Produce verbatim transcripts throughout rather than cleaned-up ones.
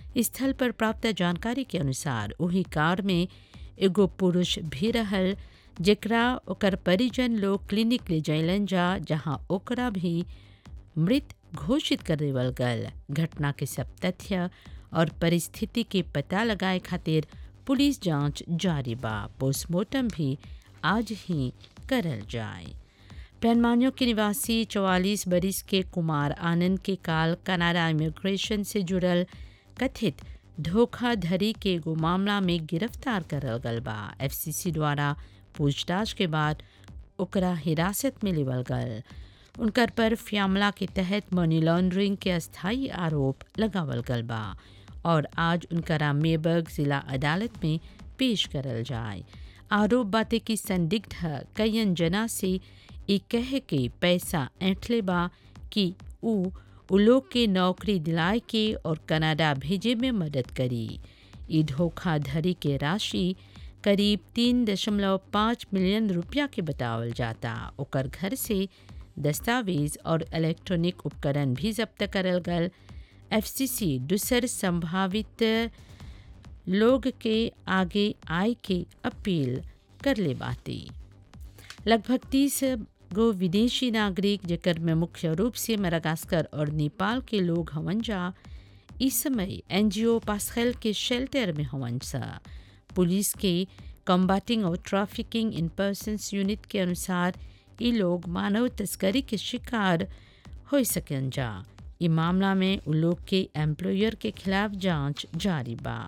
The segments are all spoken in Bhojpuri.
स्थल पर प्राप्त जानकारी के अनुसार वही कार में एगो पुरुष भी रहल जेकरा ओकर परिजन लोग क्लिनिक ले जैलन जा, जहां ओकरा भी मृत घोषित कर देवल गल। घटना के सब तथ्य और परिस्थिति के पता लगाए खातिर पुलिस जांच जारी बा। पोस्टमार्टम भी आज ही करल जाए। पैनमानियों के निवासी चौवालीस बरिस के कुमार आनंद के काल कनाडा इमिग्रेशन से जुड़ल कथित धोखाधड़ी के एगो मामला में गिरफ्तार करल गल बा। एफसीसी द्वारा पूछताछ के बाद ओकरा हिरासत में लेवल गल। उनकर पर मामला के तहत मनी लॉन्ड्रिंग के अस्थायी आरोप लगावल गल बा और आज उनकरा मेबर्ग जिला अदालत में पेश करल जाए। आरोप बाते कि संदिग्ध कईयन जना से ई कह के पैसा ऐंठले बा कि ऊ उ लोग के नौकरी दिलाए के और कनाडा भेजे में मदद करी। ई धोखाधड़ी के राशि करीब तीन दशमलव पाँच मिलियन रुपया के बतावल जाता। ओकर घर से दस्तावेज और इलेक्ट्रॉनिक उपकरण भी जब्त करल गल। एफसीसी दूसर संभावित लोग के आगे आय के अपील कर ले बाती। लगभग तीस गो विदेशी नागरिक जेकर में मुख्य रूप से मडागास्कर और नेपाल के लोग हवन जा, इस समय एनजीओ पास्खेल के शेल्टर में हवन सा। पुलिस के कॉम्बैटिंग और ट्रैफिकिंग इन पर्सन्स यूनिट के अनुसार ये लोग मानव तस्करी के शिकार हो सकन जा। इस मामला में उन लोग के एम्प्लॉयर के खिलाफ जांच जारी बा।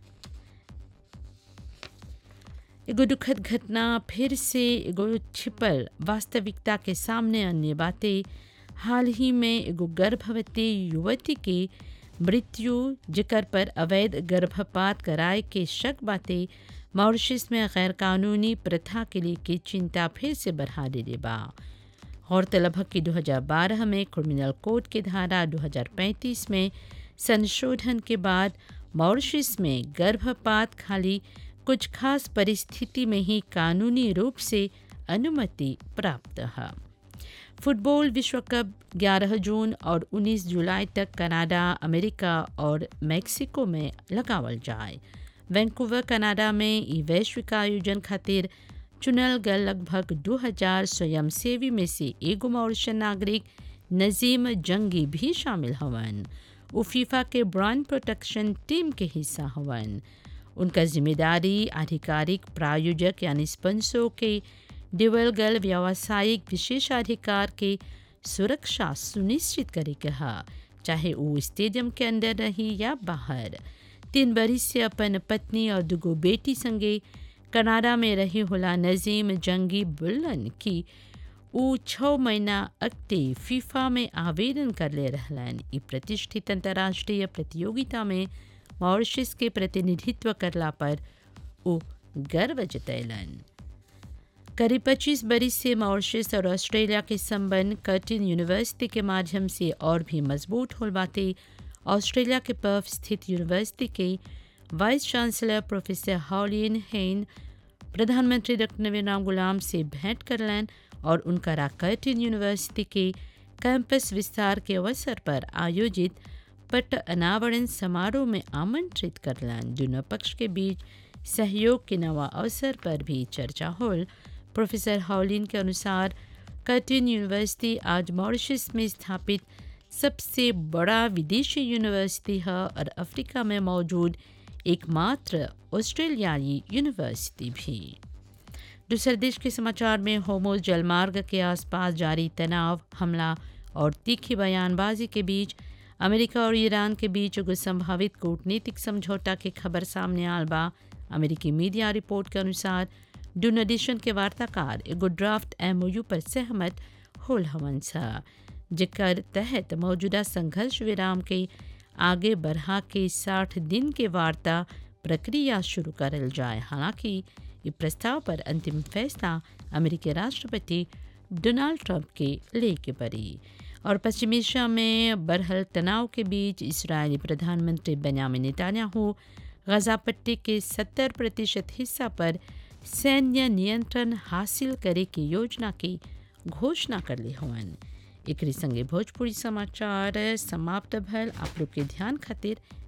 एगो दुखद घटना फिर से एगो छिपल वास्तविकता के सामने आने बातें। हाल ही में एगो गर्भवती युवती के मृत्यु जेकर पर अवैध गर्भपात कराए के शक बातें मॉरिशस में गैर कानूनी प्रथा के लिए की चिंता फिर से बढ़ा दे बा। गौरतलब है कि दो हज़ार बारह में क्रिमिनल कोड के धारा दो हज़ार पैंतीस में संशोधन के बाद मॉरिशस में गर्भपात खाली कुछ खास परिस्थिति में ही कानूनी रूप से अनुमति प्राप्त है। फुटबॉल विश्व कप ग्यारह जून और उन्नीस जुलाई तक कनाडा, अमेरिका और मेक्सिको में लगावल जाए। वैंकूवर कनाडा में ई वैश्विक आयोजन खातिर चुनल गल लगभग दो हज़ार स्वयंसेवी में से एगो मॉरिशन नागरिक नजीम जंगी भी शामिल हवन। वो फीफा के ब्रांड प्रोटेक्शन टीम के हिस्सा हवन। उनका जिम्मेदारी आधिकारिक प्रायोजक यानी स्पॉन्सर के देवल गल व्यावसायिक विशेषाधिकार के सुरक्षा सुनिश्चित करे के हा, चाहे वो स्टेडियम के अंदर रही या बाहर। तीन बरिस से अपन पत्नी और दुगो बेटी संगे कनाडा में रही होला नजीम जंगी बुल्लन की ऊ छः महीना अगते फीफा में आवेदन कर ले रहलन। ई प्रतिष्ठित अंतर्राष्ट्रीय प्रतियोगिता में मॉरिशस के प्रतिनिधित्व करला पर वो गर्व जतैलन। करीब पच्चीस बरिस से मॉरिशस और ऑस्ट्रेलिया के संबंध कर्टिन यूनिवर्सिटी के माध्यम से और भी मजबूत होल बाते। ऑस्ट्रेलिया के पर्थ स्थित यूनिवर्सिटी के वाइस चांसलर प्रोफेसर हॉलिन हेन प्रधानमंत्री डॉक्टर नवीन राम गुलाम से भेंट करलन और उनका कर्टिन यूनिवर्सिटी के कैंपस विस्तार के अवसर पर आयोजित पट अनावरण समारोह में आमंत्रित करलन। दोनों पक्ष के बीच सहयोग के नवा अवसर पर भी चर्चा होल। प्रोफेसर हॉलिन के अनुसार कर्टिन यूनिवर्सिटी आज मॉरिशस में स्थापित सबसे बड़ा विदेशी यूनिवर्सिटी है और अफ्रीका में मौजूद एकमात्र ऑस्ट्रेलियाई यूनिवर्सिटी भी। दूसरे देश के समाचार में होर्मुज़ जलमार्ग के आसपास जारी तनाव, हमला और तीखी बयानबाजी के बीच अमेरिका और ईरान के बीच एगो संभावित कूटनीतिक समझौता की खबर सामने आल बा। अमेरिकी मीडिया रिपोर्ट के अनुसार दोनों देशन के वार्ताकार एगो ड्राफ्ट एमओयू पर सहमत होल हवन सा, जेकर तहत मौजूदा संघर्ष विराम के आगे बढ़ा के साठ दिन के वार्ता प्रक्रिया शुरू करल जाए। हालांकि इस प्रस्ताव पर अंतिम फैसला अमेरिकी राष्ट्रपति डोनाल्ड ट्रंप के लेके पड़ी। और पश्चिमी एशिया में बरहल तनाव के बीच इस्राएली प्रधानमंत्री बेंयामिन नेतन्याहू गजा पट्टी के सत्तर प्रतिशत हिस्सा पर सैन्य नियंत्रण हासिल करे की योजना की घोषणा कर ली हवन। एकरी संगे भोजपुरी समाचार समाप्त भल। आप लोग के ध्यान खातिर